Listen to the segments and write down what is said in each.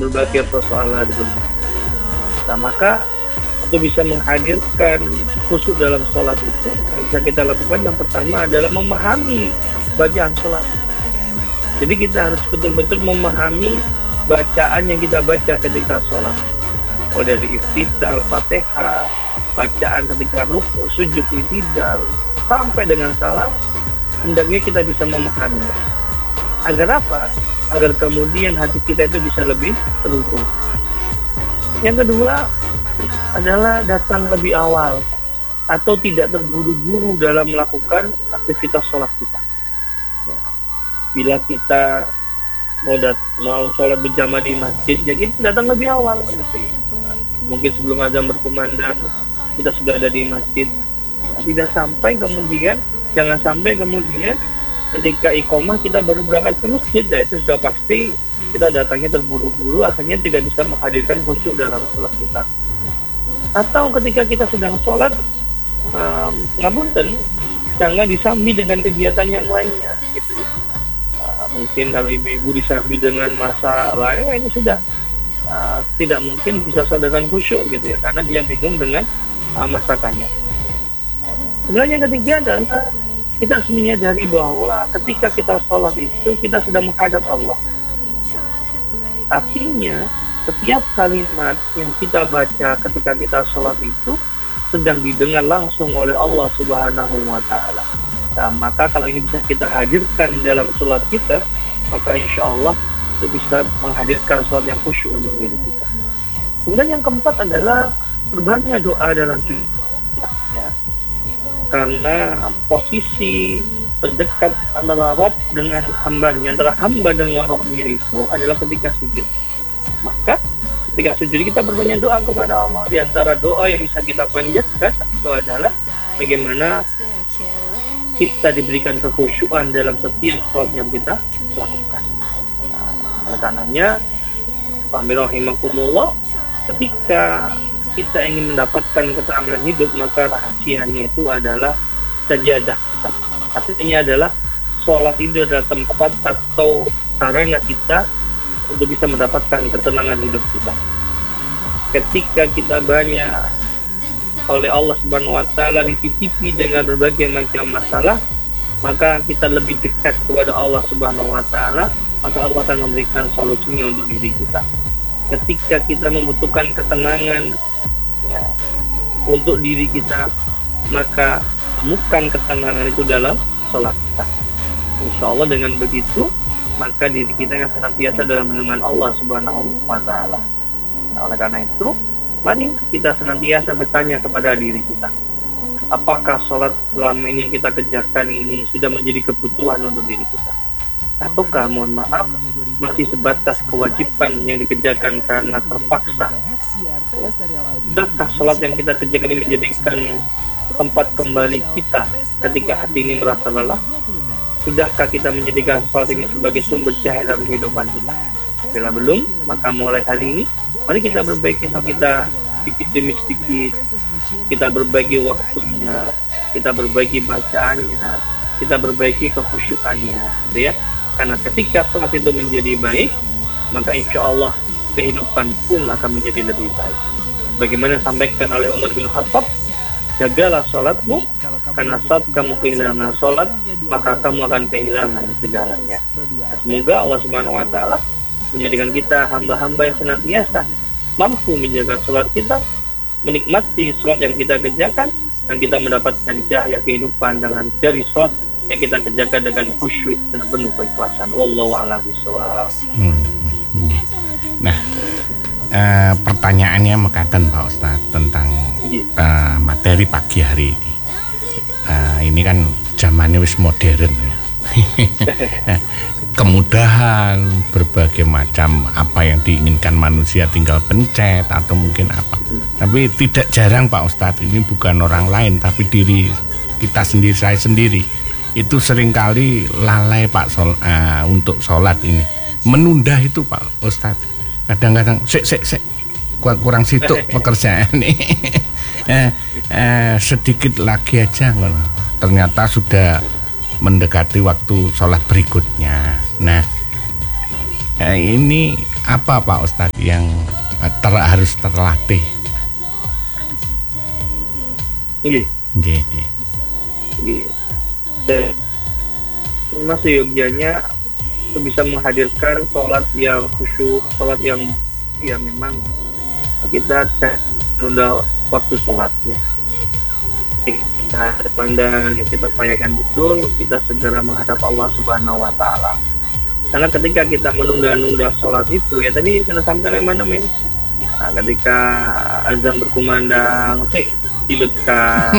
berbagai persoalan dunia. Nah, maka untuk bisa menghadirkan khusyuk dalam sholat itu, yang bisa kita lakukan yang pertama adalah memahami bacaan sholat. Jadi kita harus betul-betul memahami bacaan yang kita baca ketika sholat. Mulai dari iftitah, al-fatihah, bacaan ketika rukuk, sujud, i'tidal, sampai dengan salam, hendaknya kita bisa memahami. Agar apa? Agar kemudian hati kita itu bisa lebih terukur. Yang kedua adalah datang lebih awal atau tidak terburu-buru dalam melakukan aktivitas sholat kita. Ya. Bila kita mau sholat berjamaah di masjid, ya kita datang lebih awal. Mungkin sebelum azan berkumandang kita sudah ada di masjid. Jangan sampai kemudian ketika iqomah kita baru berangkat ke masjid, ya itu sudah pasti kita datangnya terburu-buru, akhirnya tidak bisa menghadirkan khusyuk dalam sholat kita. Atau ketika kita sedang sholat, ngapunten, jangan disambi dengan kegiatan yang lainnya, gitu. Mungkin kalau ibu-ibu disambi dengan masak lain, ini sudah tidak mungkin bisa sholat dengan khusyuk, gitu ya, karena dia bingung dengan masakannya. Kemudian yang ketiga adalah kita harus menyadari bahwa ketika kita sholat itu kita sedang menghadap Allah. Artinya setiap kalimat yang kita baca ketika kita sholat itu sedang didengar langsung oleh Allah Subhanahu wa Ta'ala. Nah, maka kalau ini bisa kita hadirkan dalam sholat kita, maka insya Allah itu bisa menghadirkan sholat yang khusyuk untuk diri kita. Kemudian yang keempat adalah berbanyak doa dalam sujud. Ya. Karena posisi terdekat antara Rabb dengan hambanya, antara hamba dengan Rabbnya itu adalah ketika sujud. Maka ketika sujud kita berbanyak doa kepada Allah. Di antara doa yang bisa kita panjatkan itu adalah bagaimana kita diberikan kekhusyuan dalam setiap sholat yang kita lakukan. Oleh karenanya, rahimakumullah, ketika kita ingin mendapatkan ketenangan hidup, maka rahasianya itu adalah sajadah kita. Artinya adalah sholat itu adalah tempat atau sarana kita untuk bisa mendapatkan ketenangan hidup kita. Ketika kita banyak oleh Allah Subhanahu wa Ta'ala dititipi dengan berbagai macam masalah, maka kita lebih dekat kepada Allah Subhanahu wa Ta'ala, maka Allah akan memberikan solusinya untuk diri kita. Ketika kita membutuhkan ketenangan ya, untuk diri kita, maka temukan ketenangan itu dalam sholat kita. Insya Allah dengan begitu, maka diri kita yang senantiasa dalam lindungan Allah Subhanahu wa Ta'ala. Nah, oleh karena itu, mari kita senantiasa bertanya kepada diri kita, apakah sholat selama ini yang kita kerjakan ini sudah menjadi kebutuhan untuk diri kita, ataukah mohon maaf masih sebatas kewajiban yang dikerjakan karena terpaksa. Sudahkah sholat yang kita kerjakan ini menjadikan tempat kembali kita ketika hati ini merasa lelah? Sudahkah kita menjadikan sholat ini sebagai sumber cahaya dalam kehidupan kita? Bila belum, maka mulai hari ini mari kita perbaiki sholat kita sedikit demi sedikit. Kita perbaiki waktunya, kita perbaiki bacaannya, kita perbaiki kekhusyukannya, gitu ya. Karena ketika sholat itu menjadi baik, maka insya Allah kehidupan pun akan menjadi lebih baik. Bagaimana disampaikan oleh Umar bin Khattab, jagalah sholatmu, karena saat kamu kehilangan sholat, maka kamu akan kehilangan segalanya. Semoga Allah Subhanahu wa Ta'ala menjadikan kita hamba-hamba yang senantiasa mampu menjaga sholat kita, menikmati sholat yang kita kerjakan, dan kita mendapatkan cahaya kehidupan dengan dari sholat yang kita kerjakan dengan khusyuk dan penuh keikhlasan. Wallahu a'lam bishawab. Nah, pertanyaannya mekaten Pak Ustadz tentang materi pagi hari ini. Ini kan zamannya wis modern ya. Kemudahan berbagai macam apa yang diinginkan manusia tinggal pencet atau mungkin apa. Tapi tidak jarang Pak Ustadz, ini bukan orang lain tapi diri kita sendiri, saya sendiri itu seringkali lalai Pak untuk sholat ini, menunda itu Pak Ustadz. Kadang-kadang kurang situ pekerjaan ini. Sedikit lagi aja, ternyata sudah mendekati waktu sholat berikutnya. Nah, ini apa Pak Ustadz yang harus terlatih? Nggih. Nggih. Mas yogyanya itu bisa menghadirkan sholat yang khusyuk, sholat yang memang kita tunda waktu sholatnya. Kita pandang, kita panjangkan betul, kita segera menghadap Allah Subhanahu Wa Taala. Karena ketika kita menunda-nunda sholat itu, ya tadi sudah sampaikan mana men? Nah, ketika azan berkumandang, dilutkan,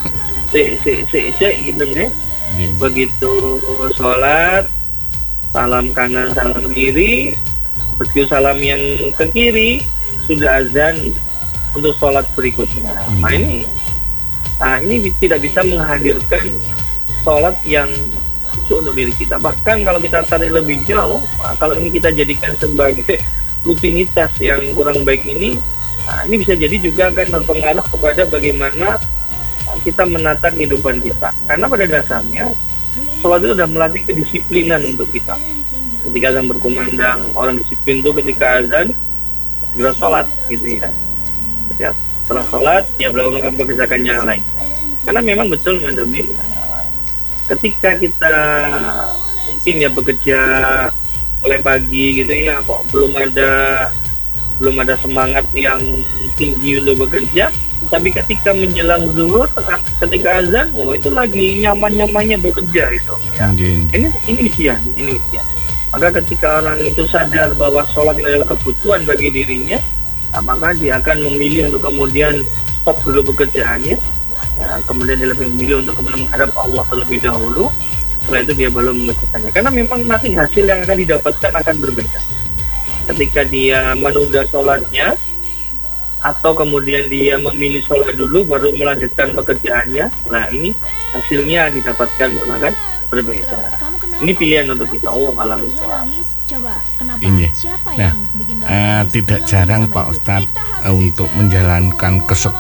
gitu ya. Begitu sholat, salam kanan, salam kiri. Begitu salam yang ke kiri, sudah azan untuk sholat berikutnya. Nah ini tidak bisa menghadirkan sholat yang untuk diri kita. Bahkan kalau kita tarik lebih jauh, kalau ini kita jadikan sebagai rutinitas yang kurang baik ini, ini bisa jadi juga akan berpengaruh kepada bagaimana kita menata kehidupan kita. Karena pada dasarnya sholat itu sudah melatih kedisiplinan untuk kita. Ketika azan berkumandang, orang disiplin itu ketika azan segera sholat gitu ya. Setelah sholat dia melakukan pekerjaan yang lain. Karena memang betul menurut ketika kita mungkin ya bekerja mulai pagi gitu ya, kok belum ada semangat yang tinggi untuk bekerja, tapi ketika menjelang zuhur, ketika azan, itu lagi nyaman-nyamannya bekerja itu. Ya. Ini ujian. Maka ketika orang itu sadar bahwa sholat adalah kebutuhan bagi dirinya, maka dia akan memilih untuk kemudian stop dulu pekerjaannya, kemudian dia lebih memilih untuk kemudian menghadap Allah terlebih dahulu. Setelah itu dia baru mengerjakannya. Karena memang nanti hasil yang akan didapatkan akan berbeda. Ketika dia menunda sholatnya, atau kemudian dia memilih sholat dulu baru melanjutkan pekerjaannya, nah ini hasilnya didapatkan akan berbeda. Ini pilihan untuk kita. Alam ini. Nah, tidak jarang Pak Ustadz untuk menjalankan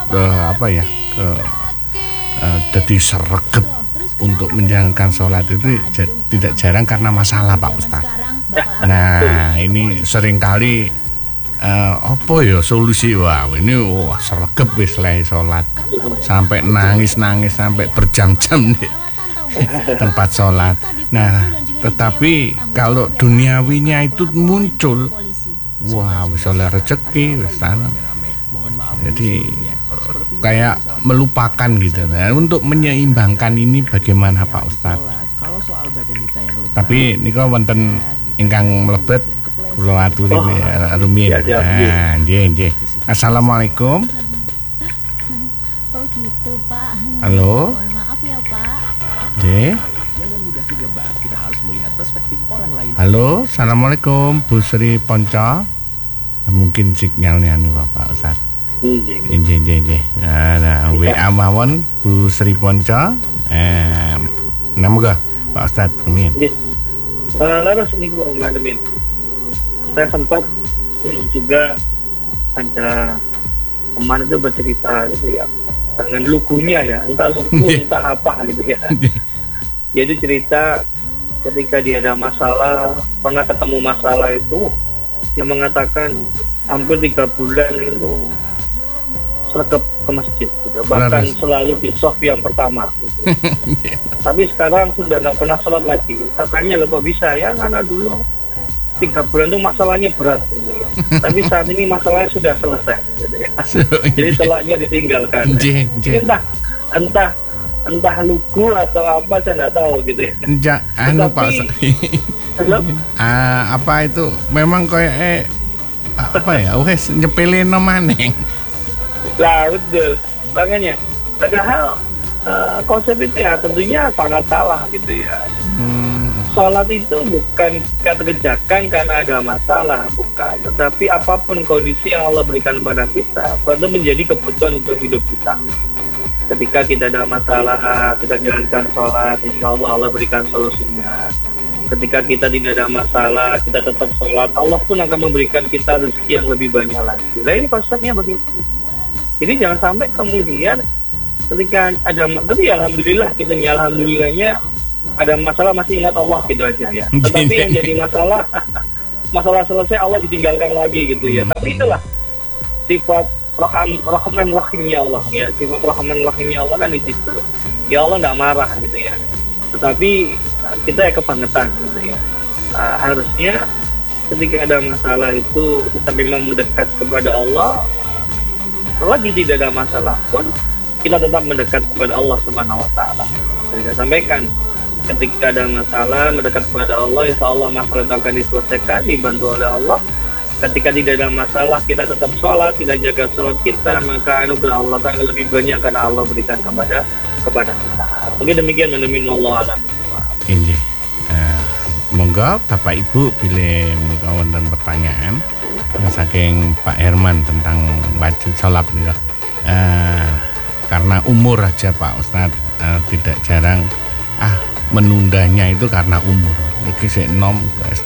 jadi sregep untuk menjalankan sholat itu tidak jarang karena masalah Pak Ustadz. Nah, ini seringkali apa ya solusi? Wow, ini sregep wis leh sholat sampai nangis sampai berjam-jam di tempat sholat. Nah, tetapi kalau duniawinya itu muncul, wah, wis oleh rezeki wis tanam. Jadi kayak melupakan gitu. Nah, untuk menyeimbangkan ini bagaimana Pak Ustadz? Tapi niku wonten ingkang mlebet kula aturi rumiyin. Nah, nggih. Assalamualaikum. Oh gitu, Pak. Halo. Mohon maaf ya, Pak. Nggih. Halo, assalamualaikum Bu Sri Ponco. Mungkin sinyalnya nih Pak Ustadz. Nggih. Nah, WA mawon Bu Sri Ponco. Namoga Pak Ustadz, amin. Nggih. Laras niku Mbak Demin. Saya sempat juga ada teman itu bercerita gitu ya, dengan lugunya ya, entah lugu entah apa gitu ya. Dia itu cerita ketika dia ada masalah, pernah ketemu masalah itu, dia mengatakan hampir 3 bulan itu sregep ke masjid gitu. Bahkan selalu di shaf yang pertama gitu. Tapi sekarang sudah nggak pernah sholat lagi. Katanya loh kok bisa ya, karena dulu 3 bulan itu masalahnya berat gitu ya. Tapi saat ini masalahnya sudah selesai gitu ya. Jadi sholatnya ditinggalkan. Entah lugu atau apa saya nggak tahu gitu ya. Pak apa itu memang kayak apa ya? Wes nyepelin maneng. Lah betul. Makanya padahal konsep itu ya tentunya sangat salah gitu ya. Sholat itu bukan kita kerjakan karena ada masalah, bukan. Tetapi apapun kondisi yang Allah berikan pada kita, itu menjadi kebutuhan untuk hidup kita. Ketika kita ada masalah, kita jalankan sholat, insya Allah berikan solusinya. Ketika kita tidak ada masalah, kita tetap sholat, Allah pun akan memberikan kita rezeki yang lebih banyak lagi. Nah ini konsepnya begitu. Jadi jangan sampai kemudian ketika ada, tapi alhamdulillahnya ada masalah masih ingat Allah gitu aja ya. Tetapi yang jadi masalah masalah selesai Allah ditinggalkan lagi gitu ya. Tapi itulah sifat rahman rahimnya Allah ya. Sifat rahman rahimnya Allah kan di situ. Ya Allah nggak marah gitu ya. Tetapi kita ya kebangetan gitu ya. Harusnya ketika ada masalah itu kita memang mendekat kepada Allah. Selagi tidak ada masalah pun kita tetap mendekat kepada Allah Subhanahu wa taala. Saya sampaikan, ketika ada masalah mendekat kepada Allah, insya Allah masalah itu akan diselesaikan, dibantu oleh Allah. Ketika tidak ada masalah, kita tetap sholat, kita jaga sholat kita, maka anugerah Allah akan lebih banyak karena Allah berikan kepada kita. Mungkin demikian menemui Allah alam. Ini, monggo Bapak Ibu pilih kawan dan pertanyaan saking Pak Herman tentang wajib sholat nih. Karena umur aja Pak Ustadz, tidak jarang menundanya itu karena umur. Iki sik nom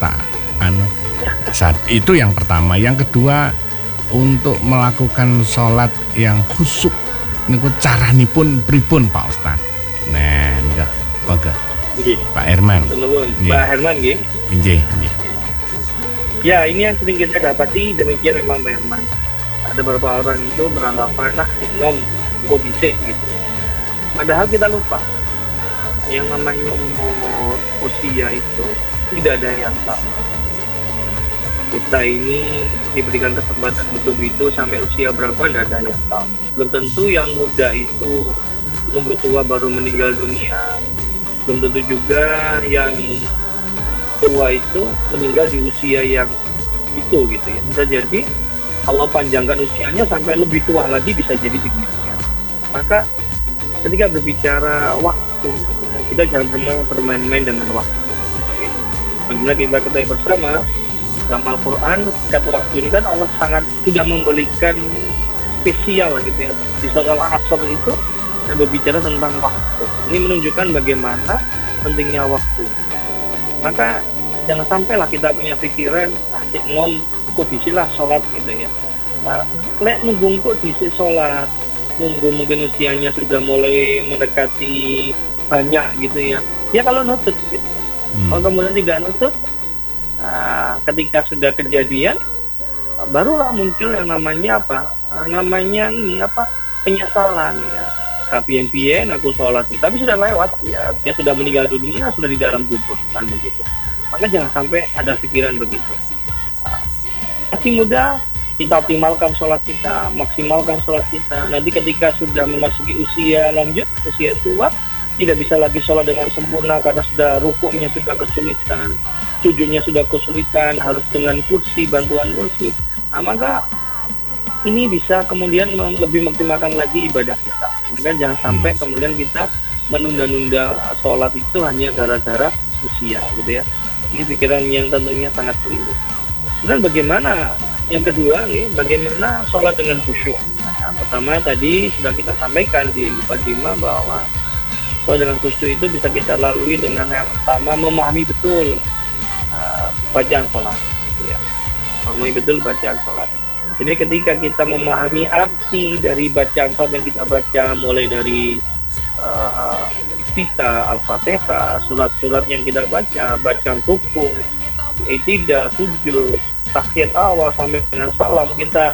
saat itu yang pertama. Yang kedua, untuk melakukan sholat yang khusyuk niku caranipun pripun Pak Ustadz? Nah, niku monggo. Pak Herman. Pak Herman nggih. Nggih. Ya, ini yang sering kita dapati, demikian memang Pak Herman. Ada beberapa orang itu beranggapan nom kok bisa gitu. Padahal kita lupa yang namanya umur usia itu tidak ada yang tahu. Kita ini diberikan kesempatan hidup itu sampai usia berapa tidak ada yang tahu. Belum tentu yang muda itu nunggu tua baru meninggal dunia. Belum tentu juga yang tua itu meninggal di usia yang itu gitu ya. Bisa jadi Allah panjangkan usianya sampai lebih tua lagi, bisa jadi demikian. Maka ketika berbicara waktu, kita jangan bermain-main dengan waktu. Bagaimana kita ketahui bersama dalam Al-Quran, setiap waktu ini kan Allah sangat tidak memberikan spesial gitu ya. Di surat Al-Asr itu kita berbicara tentang waktu. Ini menunjukkan bagaimana pentingnya waktu. Maka jangan sampailah kita punya pikiran kok bisilah sholat gitu ya. Lek nunggu kok bisi sholat, nunggu mungkin usianya sudah mulai mendekati banyak gitu ya. Ya kalau nutut gitu. Kalau kemudian tidak nutut, ketika sudah kejadian, barulah muncul yang namanya penyesalan ya. Tapi yang aku sholat, tapi sudah lewat ya, dia sudah meninggal dunia, sudah di dalam kubur kan begitu. Maka jangan sampai ada pikiran begitu. Masih muda, kita optimalkan sholat kita, maksimalkan sholat kita. Nanti ketika sudah memasuki usia lanjut, usia tua, tidak bisa lagi sholat dengan sempurna karena sudah rukuknya sudah kesulitan, sujudnya sudah kesulitan, harus dengan kursi, bantuan kursi. Maka ini bisa kemudian lebih maksimalkan lagi ibadah kita. Maka jangan sampai kemudian kita menunda-nunda sholat itu hanya gara-gara usia gitu ya. Ini pikiran yang tentunya sangat keliru. Dan bagaimana yang kedua bagaimana sholat dengan khusyuk. Pertama tadi sudah kita sampaikan di mukadimah bahwa sholat dengan khusyuk itu bisa kita lalui dengan yang pertama memahami betul bacaan sholat ya. Memahami betul bacaan sholat. Jadi ketika kita memahami arti dari bacaan sholat yang kita baca, mulai dari Iftitah, Al-Fatihah, surat-surat yang kita baca, bacaan rukuk, i'tidal, sujud, tahiyat awal sampai dengan salam, kita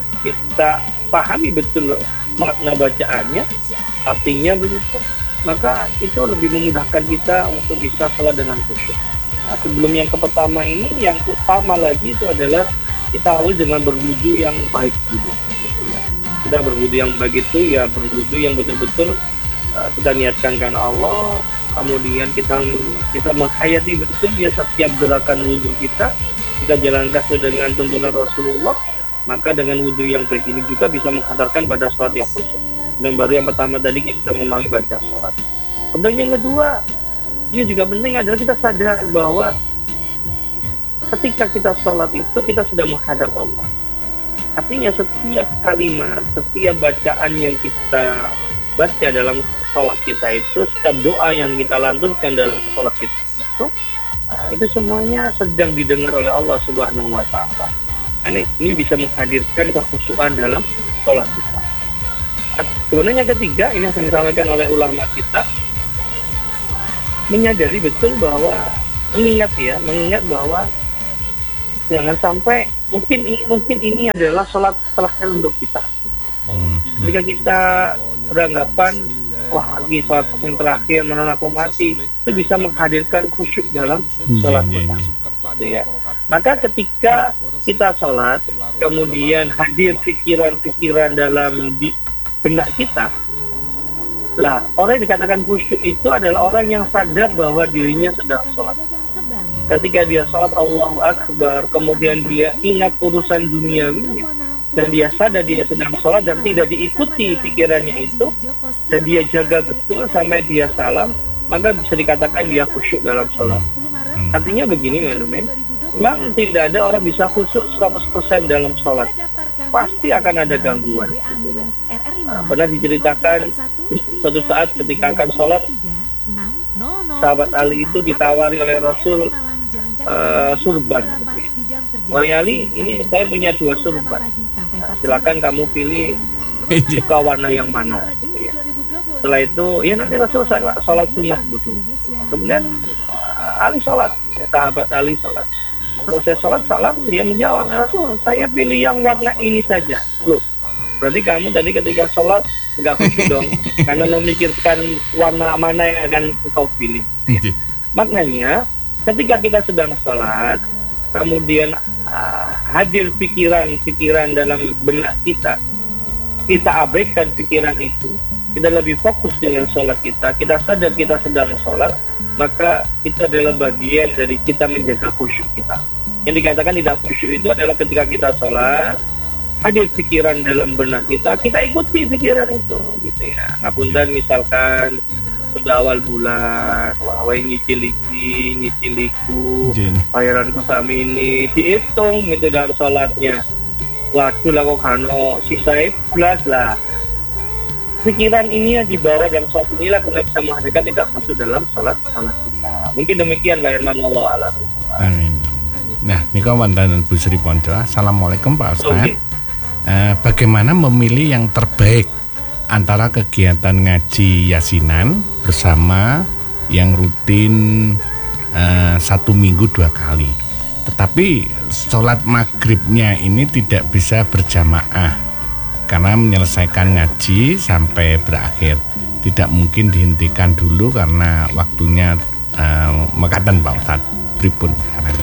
pahami betul makna bacaannya, artinya begitu, maka itu lebih memudahkan kita untuk bisa sholat dengan khusyuk. Nah, sebelum yang pertama ini, yang utama lagi itu adalah kita awali dengan berwudu yang baik dulu. Gitu ya. Kita berwudu yang baik itu ya berwudu yang betul-betul kita niatkan karena Allah. Kemudian kita menghayati betul ya setiap gerakan wudu kita jalankan sesuai dengan tuntunan Rasulullah. Maka dengan wudu yang baik ini juga bisa menghantarkan pada sholat yang khusyuk. Dan baru yang pertama tadi kita memahami baca sholat. Kemudian yang kedua, ini juga penting adalah kita sadar bahwa ketika kita sholat itu kita sudah menghadap Allah. Artinya setiap kalimat, setiap bacaan yang kita baca dalam sholat kita itu, setiap doa yang kita lantunkan dalam sholat kita itu semuanya sedang didengar oleh Allah Subhanahu wa Ta'ala. Ini bisa menghadirkan kekhusyukan dalam sholat kita. Kemudian yang ketiga, ini yang disampaikan oleh ulama kita, menyadari betul bahwa mengingat bahwa jangan sampai mungkin ini adalah sholat terakhir untuk kita. Ketika kita beranggapan wah lagi sholat yang terakhir menurut aku mati, itu bisa menghadirkan khusyuk dalam sholat kita. Ya. Maka ketika kita sholat, kemudian hadir pikiran-pikiran dalam benak kita, lah orang yang dikatakan khusyuk itu adalah orang yang sadar bahwa dirinya sedang sholat. Ketika dia sholat Allahu Akbar, kemudian dia ingat urusan duniawinya, dan dia sadar dia sedang sholat dan tidak diikuti pikirannya itu, dan dia jaga betul sampai dia salam, maka bisa dikatakan dia khusyuk dalam sholat. Artinya begini memang tidak ada orang bisa khusyuk 100% dalam sholat, pasti akan ada gangguan. Pernah diceritakan suatu saat ketika akan sholat, sahabat Ali itu ditawari oleh Rasul surban. Wahai Ali, ini saya punya 2 surban. Silakan kamu pilih suka warna yang mana. Gitu ya. Setelah itu, ya nanti Rasul sholat sunnah gitu. Kemudian Ali sholat, sahabat Ali sholat. Kalau saya sholat salam, dia menjawab, Rasul, saya pilih yang warna ini saja. Loh, berarti kamu tadi ketika sholat nggak khusyuk dong, karena memikirkan warna mana yang akan kau pilih. Maknanya, ketika kita sedang sholat, kemudian hadir pikiran dalam benak kita abaikan pikiran itu, kita lebih fokus dengan sholat kita sadar kita sedang sholat, maka itu adalah bagian dari kita menjaga khusyuk kita. Yang dikatakan tidak khusyuk itu adalah ketika kita sholat, hadir pikiran dalam benak kita ikuti pikiran itu, gitu ya. Ngapunten misalkan sudah awal bulan, wahai nyiciliku, bayaranku sami ini, dihitung gitu dalam sholatnya. Waduh lah kok kano sisa 11 lah. Pikiran ini yang dibawa dalam sholat inilah kita bisa menghadirkan tidak masuk dalam sholat kita. Mungkin demikian lah firman Allah a'lam. Amin. Nah, niko wonten Bu Sri Ponco. Assalamualaikum Pak Ustaz. Okay. Bagaimana memilih yang terbaik antara kegiatan ngaji yasinan bersama yang rutin 1 minggu 2 kali, tetapi sholat maghribnya ini tidak bisa berjamaah karena menyelesaikan ngaji sampai berakhir, tidak mungkin dihentikan dulu karena waktunya mekaten Pak Ustaz. Pripun caranya?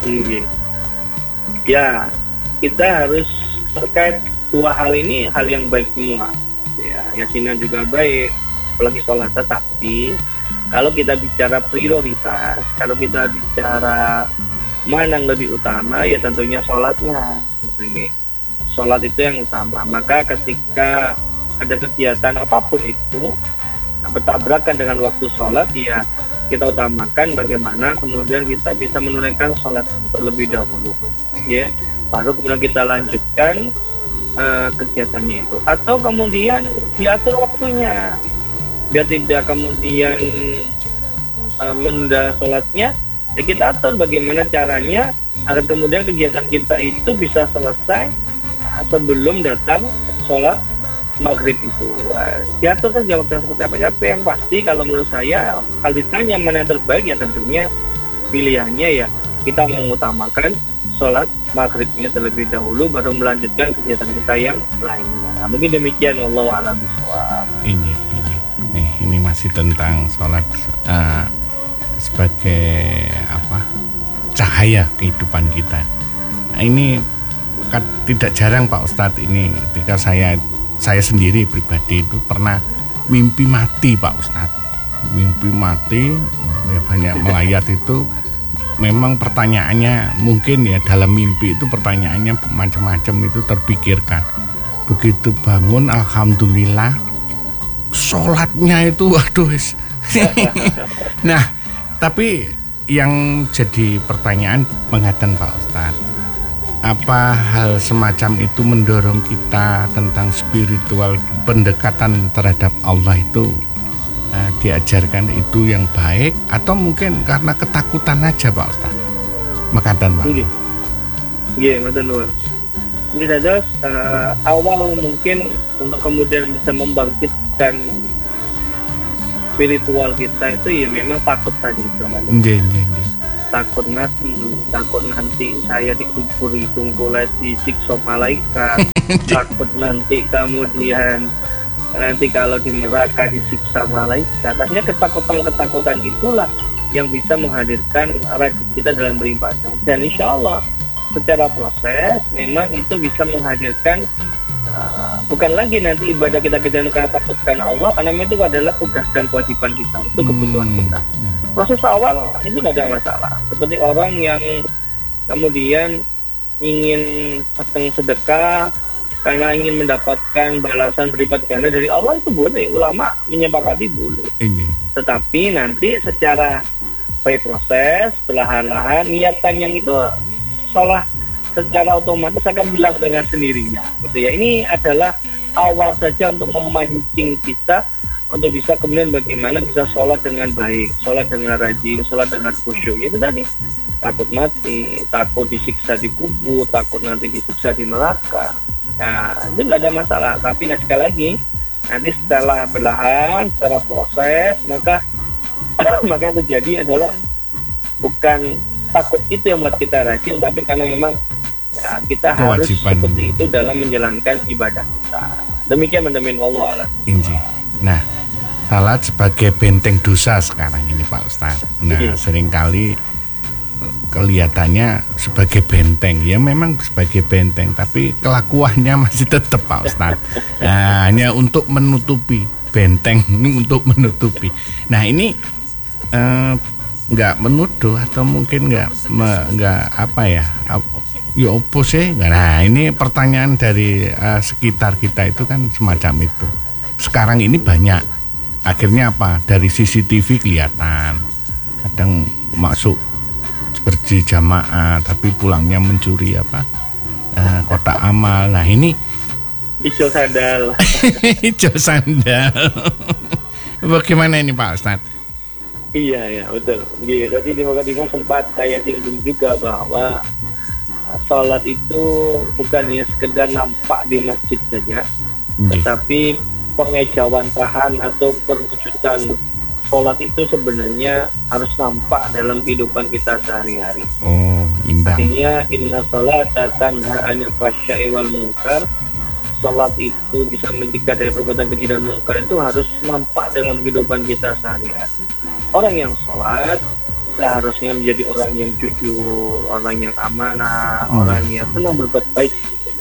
Ya, kita harus terkait 2 hal ini hal yang baik semua. Ya, yasinan juga baik, apalagi sholat. Tetapi kalau kita bicara prioritas, kalau kita bicara mana yang lebih utama, ya tentunya sholatnya. Sholat itu yang utama. Maka ketika ada kegiatan apapun itu bertabrakan dengan waktu sholat, ya kita utamakan bagaimana kemudian kita bisa menunaikan sholat terlebih dahulu, ya, baru kemudian kita lanjutkan kegiatannya itu, atau kemudian diatur waktunya biar tidak kemudian menunda sholatnya, ya kita atur bagaimana caranya agar kemudian kegiatan kita itu bisa selesai sebelum datang sholat maghrib itu. Diatur kan jawabnya seperti apa. Tapi yang pasti kalau menurut saya kalau ditanya mana yang terbaik, ya tentunya pilihannya ya kita mengutamakan sholat maghribnya terlebih dahulu baru melanjutkan kegiatan kita yang lainnya. Mungkin demikian, wallahu a'lam bishawab. Ini masih tentang sholat sebagai cahaya kehidupan kita. Ini kan tidak jarang Pak Ustadz, ini ketika saya sendiri pribadi itu pernah mimpi mati Pak Ustadz. Mimpi mati, ya banyak melayat itu. Memang pertanyaannya mungkin ya dalam mimpi itu pertanyaannya macam-macam itu terpikirkan. Begitu bangun alhamdulillah sholatnya itu waduh. Nah, tapi yang jadi pertanyaan mengaten Pak Ustadz, apa hal semacam itu mendorong kita tentang spiritual, pendekatan terhadap Allah itu diajarkan itu yang baik, atau mungkin karena ketakutan aja Pak Ustaz? Mekaten Pak. Iya, ngoten Nur. Ini saja awal mungkin untuk kemudian bisa membangkitkan spiritual kita itu ya memang takut tadi itu. takut mati, takut nanti saya dikubur hidung kulit disiksa malaikat, takut nanti kemudian nanti kalau di neraka disiksa malaikat. Artinya ketakutan-ketakutan itulah yang bisa menghadirkan rajin kita dalam beribadah. Dan insya Allah secara proses memang itu bisa menghadirkan bukan lagi nanti ibadah kita karena takutkan Allah, karena itu adalah tugas dan kewajiban kita, itu kebutuhan kita. Proses awal itu tidak ada masalah. Seperti orang yang kemudian ingin sedekah karena ingin mendapatkan balasan berlipat ganda dari Allah, itu boleh, ulama menyepakati boleh. Tetapi nanti secara by proses, perlahan-lahan, niatan yang itu salah secara otomatis akan hilang dengan sendirinya, gitu ya. Ini adalah awal saja untuk memancing kita untuk bisa kemudian bagaimana bisa sholat dengan baik, sholat dengan rajin, sholat dengan khusyuk. Itu tadi, takut mati, takut disiksa di kubur, takut nanti disiksa di neraka. Nah, itu tidak ada masalah. Tapi sekali lagi, nanti setelah perlahan, secara proses, maka yang terjadi adalah bukan takut itu yang membuat kita rajin, tapi karena memang ya, kita harus seperti itu dalam menjalankan ibadah kita. Demikian mendemin Allah. Nah, salat sebagai benteng dosa sekarang ini Pak Ustadz. Nah, seringkali kelihatannya sebagai benteng, ya memang sebagai benteng, tapi kelakuannya masih tetap Pak Ustadz. Nah, hanya untuk menutupi, benteng ini untuk menutupi. Nah, ini nggak menuduh atau mungkin nggak apa ya? Ya opo sih? Nah, ini pertanyaan dari sekitar kita itu kan semacam itu. Sekarang ini banyak. Akhirnya apa? Dari CCTV kelihatan. Kadang masuk berjamaah tapi pulangnya mencuri kotak amal. Nah, ini hijau sandal. Hijau sandal. Bagaimana ini Pak Ustadz? Iya, betul. Jadi di Mogadishu sempat saya singgung juga bahwa sholat itu bukan hanya sekedar nampak di masjid saja, tetapi pengejawantahan atau perwujudan sholat itu sebenarnya harus nampak dalam kehidupan kita sehari-hari. Imbang. Artinya inna sholata tanha 'anil fahsya'i wal munkar. Sholat itu bisa mencegah dari perbuatan keji dan munkar, itu harus nampak dalam kehidupan kita sehari-hari. Orang yang sholat seharusnya menjadi orang yang jujur, orang yang amanah, orang yang senang berbuat baik.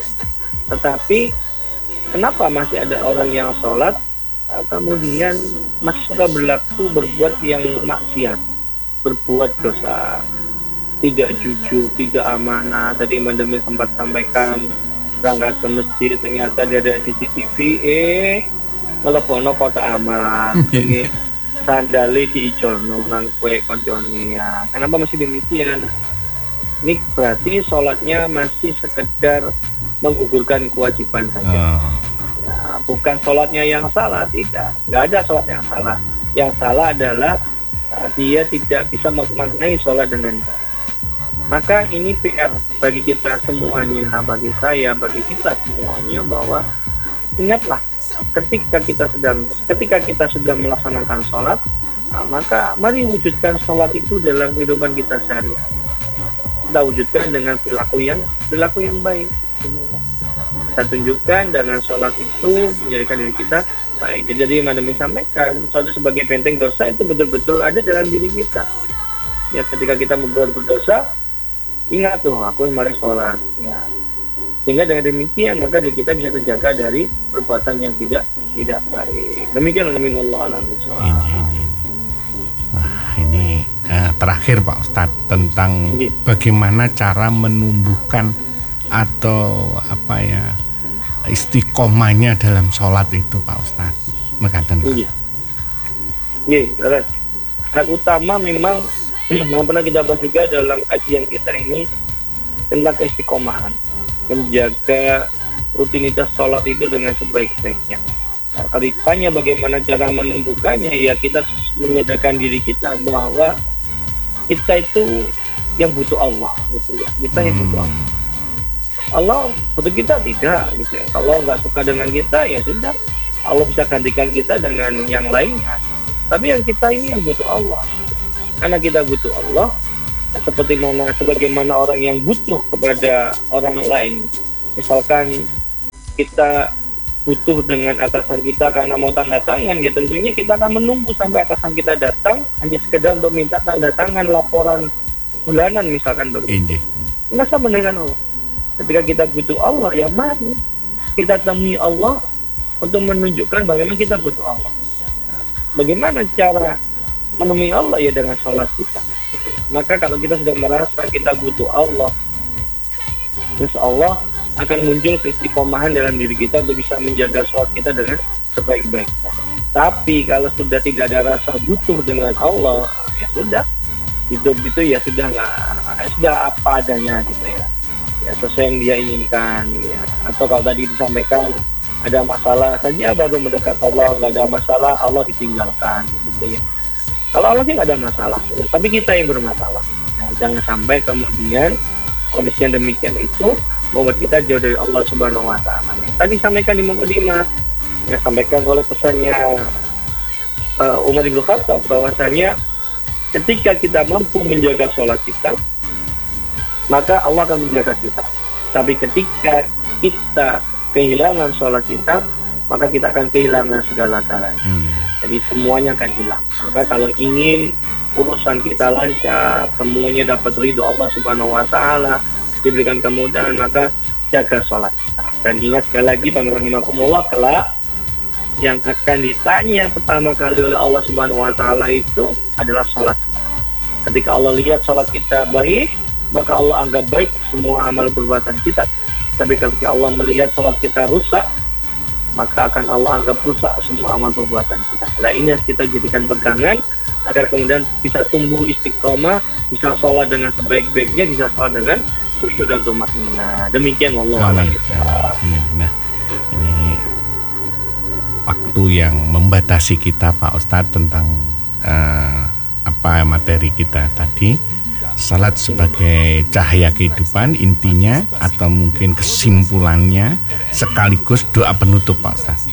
Tetapi kenapa masih ada orang yang sholat kemudian masih suka berbuat yang maksiat, berbuat dosa, tidak jujur, tidak amanah. Tadi Mandemi sempat sampaikan berangkat ke masjid ternyata dia ada CCTV, ngelepono kotak amal. Sandali di ijolno nang kue konconi ya. Kenapa masih demikian? Ini berarti sholatnya masih sekedar menggugurkan kewajiban saja. Ya, bukan sholatnya yang salah, tidak. Nggak ada sholat yang salah. Yang salah adalah dia tidak bisa memaknai sholat dengan baik. Maka ini PR bagi kita semuanya, bagi saya, bagi kita semuanya, bahwa ingatlah ketika kita sudah melaksanakan sholat, maka mari wujudkan sholat itu dalam kehidupan kita sehari-hari. Kita wujudkan dengan perilaku yang baik. Kita tunjukkan dengan sholat itu menjadikan diri kita baik. Jadi Mandemi sampaikan, sholat sebagai benteng dosa itu betul-betul ada dalam diri kita. Ya, ketika kita berbuat berdosa, ingat tuh, aku kemarin sholat. Ya. Sehingga dengan demikian maka kita bisa terjaga dari perbuatan yang tidak baik. Demikian Allah alam. Wah, ini terakhir Pak Ustadz tentang bagaimana cara menumbuhkan atau istiqomahnya dalam sholat itu Pak Ustadz. Mekaten. Hal utama memang yang pernah kita bahas juga dalam kajian kita ini tentang keistiqomahan, menjaga rutinitas sholat itu dengan sebaik-baiknya. Nah, kalau ditanya bagaimana cara menumbuhkannya, ya kita menyadarkan diri kita bahwa kita itu yang butuh Allah, gitu ya. Kita yang butuh Allah. Allah butuh kita tidak, gitu ya. Kalau nggak suka dengan kita, ya sudah. Allah bisa gantikan kita dengan yang lainnya. Tapi yang kita ini yang butuh Allah. Karena kita butuh Allah, sebagaimana orang yang butuh kepada orang lain. Misalkan kita butuh dengan atasan kita karena mau tanda tangan, ya tentunya kita akan menunggu sampai atasan kita datang hanya sekedar untuk minta tanda tangan laporan bulanan misalkan begitu. Nggak sama dengan Allah. Ketika kita butuh Allah, ya mari kita temui Allah untuk menunjukkan bagaimana kita butuh Allah. Bagaimana cara menemui Allah? Ya dengan sholat kita. Maka kalau kita sudah merasa kita butuh Allah, insya Allah akan muncul keistiqomahan dalam diri kita untuk bisa menjaga sholat kita dengan sebaik-baiknya. Tapi kalau sudah tidak ada rasa butuh dengan Allah, ya sudah, hidup itu ya sudah apa adanya gitu ya. Ya sesuai yang dia inginkan ya. Atau kalau tadi disampaikan ada masalah saja baru mendekat Allah, nggak ada masalah Allah ditinggalkan gitu ya. Kalau Allah sih nggak ada masalah, tapi kita yang bermasalah. Nah, jangan sampai kemudian kondisi yang demikian itu membuat kita jauh dari Allah Subhanahu Wa Taala. Tadi sampaikan di mukadimah, yang sampaikan oleh pesannya Umar bin Khattab bahwasanya ketika kita mampu menjaga sholat kita, maka Allah akan menjaga kita. Tapi ketika kita kehilangan sholat kita, maka kita akan kehilangan segala-galanya. Jadi semuanya akan hilang. Maka kalau ingin urusan kita lancar, semuanya dapat ridho Allah Subhanahu Wa Taala, diberikan kemudahan, maka jaga sholat kita. Dan ingat sekali lagi, Bismillahirrahmanirrahim, kelak yang akan ditanya pertama kali oleh Allah Subhanahu Wa Taala itu adalah sholat. Ketika Allah lihat sholat kita baik, maka Allah anggap baik semua amal perbuatan kita. Tapi ketika Allah melihat sholat kita rusak, maka akan Allah anggap rusak semua amal perbuatan kita. Nah ini harus kita jadikan pegangan agar kemudian bisa tumbuh istiqomah, bisa sholat dengan sebaik-baiknya, bisa sholat dengan khusyuk dan tumaninah. Demikian wallahu a'lam. Nah, ini waktu yang membatasi kita Pak Ustadz tentang apa materi kita tadi. Salat sebagai cahaya kehidupan intinya atau mungkin kesimpulannya sekaligus doa penutup Pak Ustaz.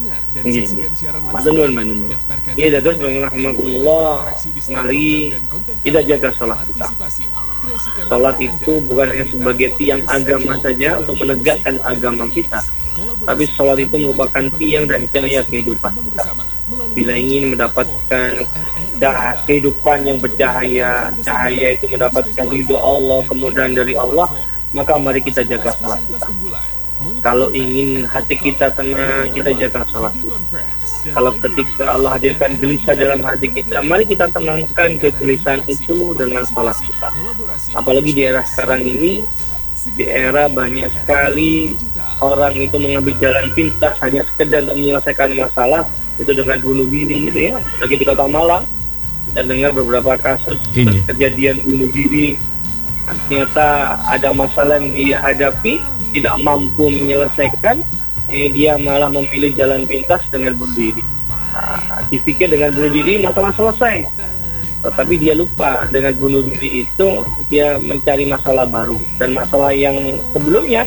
Iya, Bismillahirrahmanirrahim. Mari kita jaga sholat kita. Sholat itu bukan hanya sebagai tiang agama saja untuk menegakkan agama kita, tapi sholat itu merupakan tiang dan cahaya kehidupan kita. Bila ingin mendapatkan kehidupan yang bercahaya, cahaya itu mendapatkan ridho Allah, kemudahan dari Allah, maka mari kita jaga sholat kita. Kalau ingin hati kita tenang, kita jaga sholat kita. Kalau ketika Allah hadirkan gelisah dalam hati kita, mari kita tenangkan kegelisahan itu dengan sholat kita. Apalagi di era sekarang ini, di era banyak sekali orang itu mengambil jalan pintas hanya sekedar untuk menyelesaikan masalah, itu dengan bunuh diri gitu ya. Lagi di Kota Malang, kita dengar beberapa kasus kejadian bunuh diri. Ternyata ada masalah yang dihadapi, tidak mampu menyelesaikan, dia malah memilih jalan pintas dengan bunuh diri. Dipikir dengan bunuh diri masalah selesai, tetapi dia lupa dengan bunuh diri itu dia mencari masalah baru, dan masalah yang sebelumnya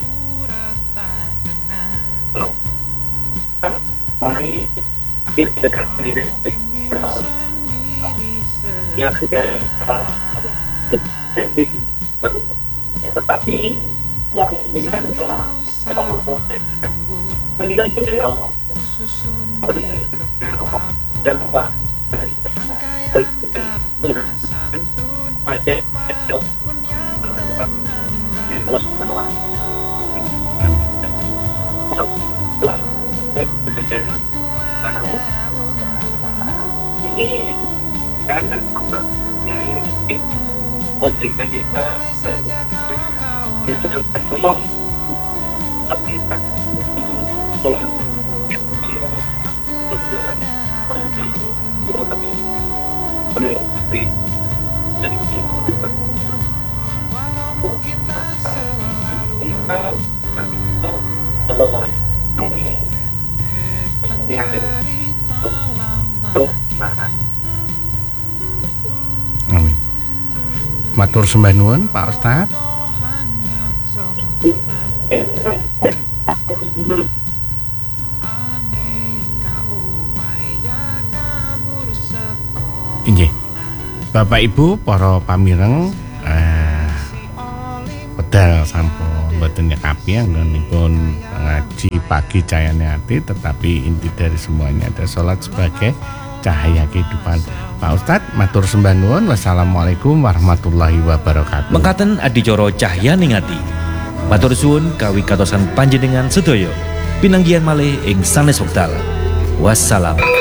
tetapi yang diberikan adalah meninggal dari Allah dan apa ini kan yang ini posisinya kita itu semua tapi tolong Amin. Matur sembah nuwun Pak Ustadz. Inggih. Bapak Ibu para pamireng, medal sampun mboten nyekapi anggonipun ngaji pagi cahayane ati, tetapi inti dari semuanya ada salat sebagai cahaya kehidupan. Pak Ustadz, matur sembah nuwun. Wassalamualaikum warahmatullahi wabarakatuh. Mekaten adicara cahyaning ati. Matur suwun kawigatosan panjenengan sedaya. Pinanggihan malih ing sanes wekdal. Wassalam.